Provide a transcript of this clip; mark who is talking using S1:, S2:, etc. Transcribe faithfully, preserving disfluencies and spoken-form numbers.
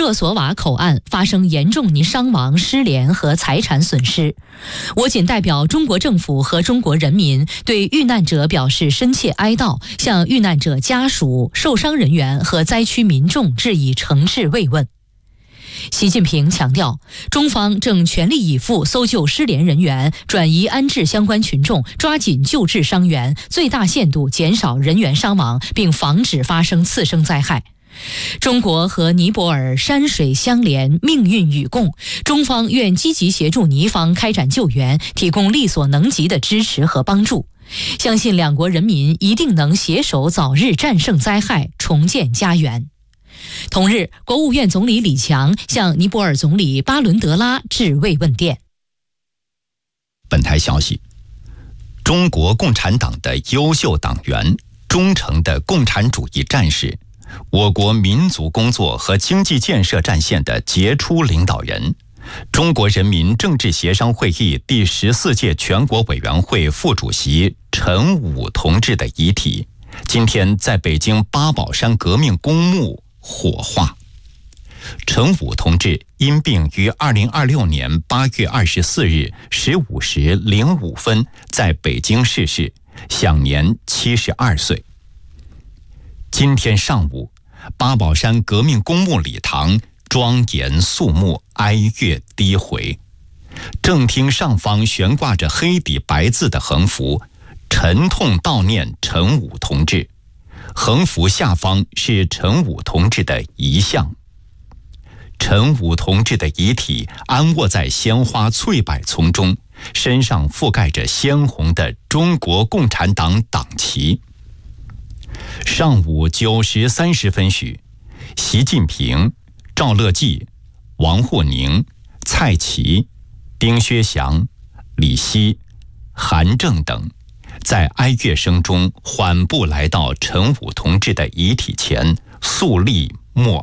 S1: 勒索瓦口岸发生严重伤亡、失联和财产损失。我谨代表中国政府和中国人民对遇难者表示深切哀悼，向遇难者家属、受伤人员和灾区民众致以诚挚慰问。习近平强调，中方正全力以赴搜救失联人员，转移安置相关群众，抓紧救治伤员，最大限度减少人员伤亡，并防止发生次生灾害。中国和尼泊尔山水相连，命运与共，中方愿积极协助尼方开展救援，提供力所能及的支持和帮助。相信两国人民一定能携手早日战胜灾害，重建家园。同日，国务院总理李强向尼泊尔总理巴伦德拉致慰问电。
S2: 本台消息，中国共产党的优秀党员、忠诚的共产主义战士，我国民族工作和经济建设战线的杰出领导人，中国人民政治协商会议第十四届全国委员会副主席陈武同志的遗体，今天在北京八宝山革命公墓火化。陈武同志因病于二零二六年八月二十四日十五时零五分在北京逝世，享年七十二岁。今天上午，八宝山革命公墓礼堂庄严肃穆，哀乐低回。正厅上方悬挂着黑底白字的横幅，沉痛悼念陈武同志。横幅下方是陈武同志的遗像。陈武同志的遗体安卧在鲜花翠柏丛中，身上覆盖着鲜红的中国共产党党旗。上午九时三十分许，习近平、赵乐际、王沪宁、蔡奇、丁薛祥、李希、韩正等在哀乐声中缓步来到陈武同志的遗体前，肃立默